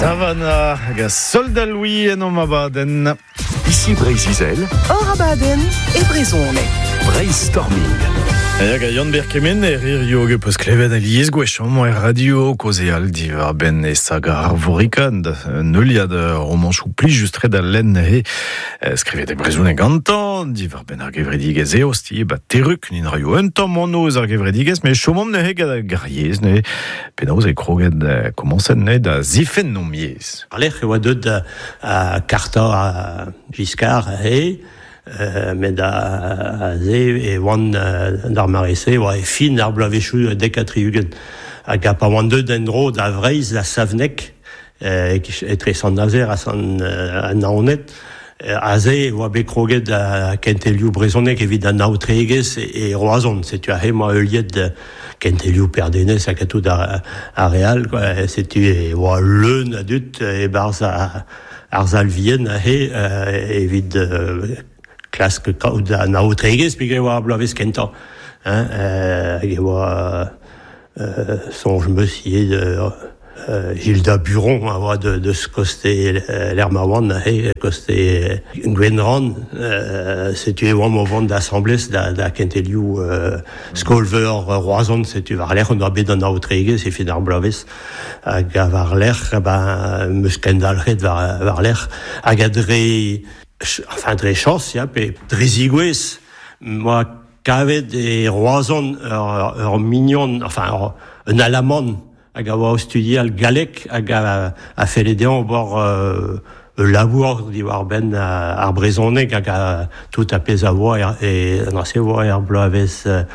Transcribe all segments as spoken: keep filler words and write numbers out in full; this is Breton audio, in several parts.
Savana, hag soldat Louis en om abaden. Ici Brésil, Or abaden e brezhoneg. Brainstorming. Hag a Yann Berkemen e rir yo ge peus klevet a liez gwechom e radio koze al divar ben e saga ar vorikand. Neuliad romanchou pli justre da len he skrivet e brezhoneg gantan, divar ben ar gevredigez e osti ba teruk nin radio un tamm monoz ar gevredigez, me chomom ne he gada gariez ne penaos e kroget komansen ne da zifen non miez. Arlech e oa deud a karta a Giscard he, Uh, met a, a ze e oan uh, d'ar marese oa e fin ar blavechou dek a triugen hag a pa oan deud en dro da vreiz da savnek uh, e tre san nazer a san uh, naonet uh, a ze oa be kroget a kentelioù brezhoneg evit a naotregez e, e roazon setu a he ma euliet de kentelioù perdenez hag a tout a, a real quoi. Setu e oa leun a dut e barz a ar zalvien a he uh, evit uh, klask kaout a naotregez pe oa blavez kenta. Hein, euh, hag oa euh, sonj meus ie de euh, Gilda Buron a oa de, de skoste l'er ma oan a he koste Gwenran euh, setu e oa mo vant d'assemblez da, da kentelioù euh, skolver roazon setu var l'er on doa bet an naotregez e fin ar blavez hag a var l'er ben, meus kendalret var, var l'er hag a dre enfin dre chans, ya, pe drezigwez, moi kavet e roazon ur, ur mignon, enfin ur, un alamon hag a oa o studi al galek hag a, a feledean o bor euh, e labour diwar ben ar brezhoneg hag a tout a pez a oa e an se oa ar blavez euh,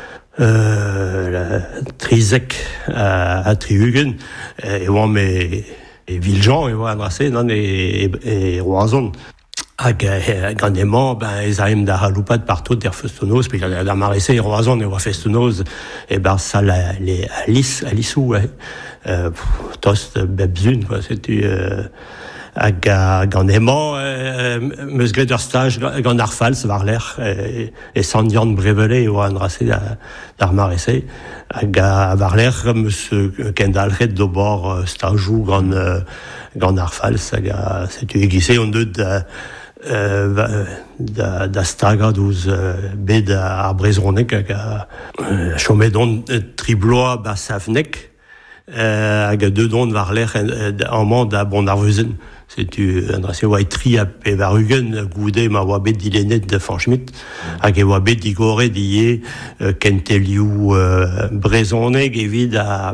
euh, trizek a, a triugen e oa me e viljan e oa an se nan e, e, e roazon. Hag gandemant, ben, ez aem da haloupat partout der festonoz, pe da marese e roazon e oa festonoz, e bar sa la, le, a lis, a lisou, eh. euh, tost bebzun, quoi, setu, euh, hag gandemant, euh, meus gret ur staj gant ar fals var l'er, e, e sandian brevele e oa an rase da, d'ar marese, hag var l'er meus kendalret do bor stajou gant, euh, gant ar fals, hag setu egise on deud da, Uh, da, da stagad ouz uh, bet ar brezhoneg hag a uh, chomedon uh, tribloa ba savnek uh, hag a deudon var l'er an man da bon ar veuzen setu an rase oa e tri a pe var ugen goude ma oa bet dilenet de Fanchmit hag e oa bet digore die uh, kentelioù uh, brezhoneg evit a,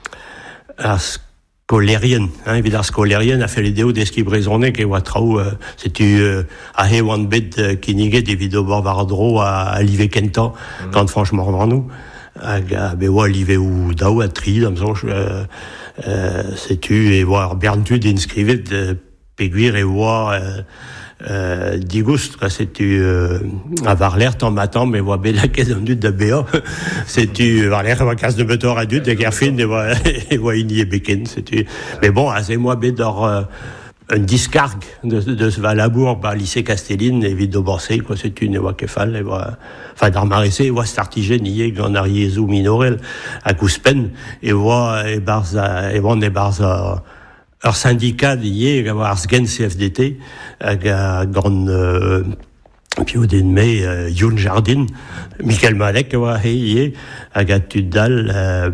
a Scolerien, hein, evit ar Scolerien a feledeo deski brezhoneg e oa traoù euh, setu euh, a he oan bet euh, kiniget evit o bor var dro a, a live kenta mm. gant franchement vranou hag a be oa live ou daou a tri am sonj euh, euh, setu e oa ar berntud inskrivet euh, peguir e oa euh, Euh, digoust, quoi, setu euh, a var l'er tamm a tamm e oa bet laket an dud da bea setu var l'er oa kas de betor a dud hag er fin e oa, e oa ini e beken setu, mais bon a se moa bet ur euh, un diskarg de, de, de va labour ba lycée Castelline evit do borsei, quoi, setu ne oa kefal e oa, enfin d'ar marese e oa startigen ie gant ar yezou minorel a kouspen e oa e barz a, e oan e barz a ur syndikat ie hag ar sgen C F D T hag a gant euh, pio den me euh, Youn Jardin Michael Malek oa he ie hag a tud dal euh,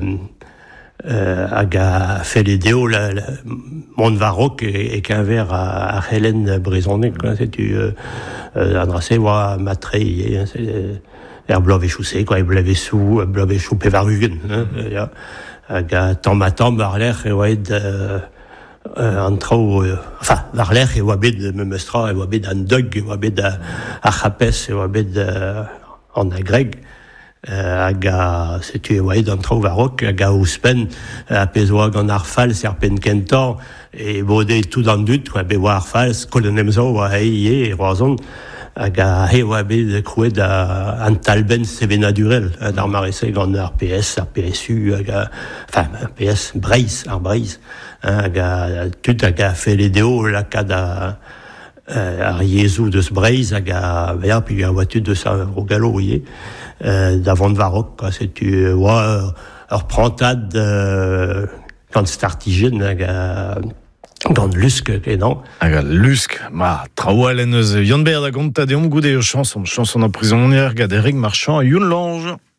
euh, hag a feledeo la, la mont varok e, e kenver a, a Helen brezhoneg, quoi, setu euh, euh, an rase oa matre ie hein, er blavechou se, quoi, e blavechou blavechou pe var ugen, hein, ya. Hag a tamm a tamm ar l'er e oa ed euh, Uh, an trao, uh, enfin, var l'er e oa bet me meustra, e oa bet an deug, e oa bet a, a chapes, e oa bet uh, an agreg, uh, hag a, setu e oa ed an trao varok, hag a ouspen, a pez oa gant ar fals er pen kentan, e bode tout an dut, quoi, be oa ar fals, kolonem zo oa he ie, e roazon, hag a he oa bet krouet a, an talben sevenadurel, d'ar marese gant ar P S, ar P S U, hag a, enfin, ar P S, Breiz, ar Breiz, hag a tout hag a feledeo lakad a euh, ar yezou deus Breiz hag a veya pi a oa tud deus ar rogalo ie euh, da vant varok, quoi, setu oa ur prantad euh, gant startigen hag a Gant lusk kenan. Hag a lusk, ma, traoal en eus Yann Berd a gonta deom goude o chanson, chanson a prisonnière, gad Eric Marchand a Youn Lange.